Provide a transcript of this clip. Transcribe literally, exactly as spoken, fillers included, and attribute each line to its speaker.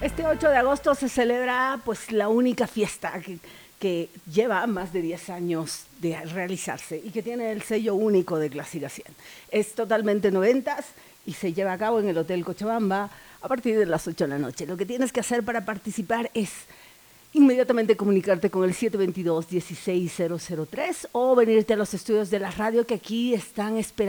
Speaker 1: Este ocho de agosto se celebra pues la única fiesta que, que lleva más de diez años de realizarse y que tiene el sello único de clasificación. Es totalmente noventas y se lleva a cabo en el Hotel Cochabamba a partir de las ocho de la noche. Lo que tienes que hacer para participar es inmediatamente comunicarte con el siete dos dos, uno seis cero cero tres o venirte a los estudios de la radio que aquí están esperando